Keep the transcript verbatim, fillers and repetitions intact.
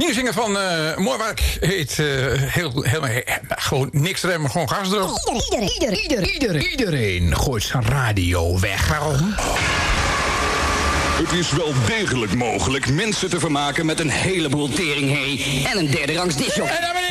nieuwe zinger van uh, Moorwerk heet uh, heel, heel, heel, gewoon niks remmen, gewoon gas erop. Iedereen, iedereen, iedereen, iedereen, iedereen gooit zijn radio weg. Waarom? Het is wel degelijk mogelijk mensen te vermaken met een heleboel teringherrie en een derde rangs disjockey.